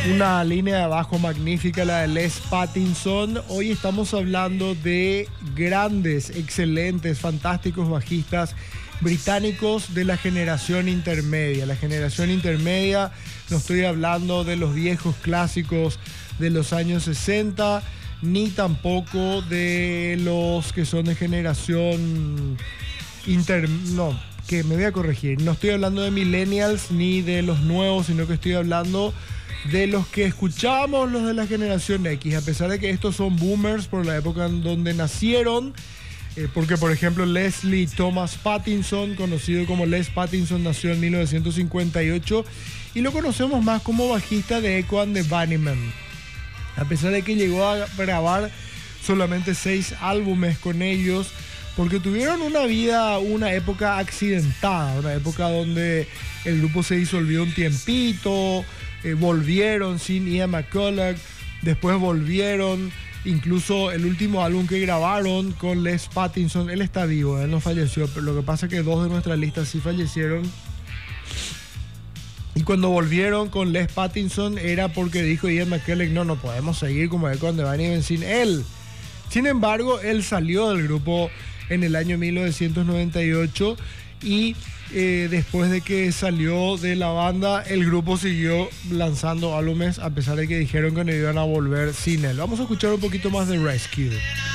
Una línea de bajo magnífica, la de Les Pattinson. Hoy estamos hablando de grandes, excelentes, fantásticos bajistas británicos de la generación intermedia. La generación intermedia, no estoy hablando de los viejos clásicos de los años 60, ni tampoco de los que son de generación no, que me voy a corregir. No estoy hablando de millennials ni de los nuevos, sino que estoy hablando de los que escuchábamos, los de la generación X, a pesar de que estos son boomers por la época en donde nacieron, porque por ejemplo Leslie Thomas Pattinson, conocido como Les Pattinson, nació en 1958 y lo conocemos más como bajista de Echo and the Bunnymen, a pesar de que llegó a grabar solamente 6 álbumes con ellos, porque tuvieron una época accidentada, una época donde el grupo se disolvió un tiempito. Volvieron sin Ian McCulloch, después volvieron, incluso el último álbum que grabaron con Les Pattinson, él está vivo, él no falleció, pero lo que pasa es que 2 de nuestras listas sí fallecieron. Y cuando volvieron con Les Pattinson era porque dijo Ian McCulloch, no podemos seguir como Echo and the Bunnymen sin él. Sin embargo, él salió del grupo en el año 1998 y después de que salió de la banda, el grupo siguió lanzando álbumes a pesar de que dijeron que no iban a volver sin él. Vamos a escuchar un poquito más de Rescue.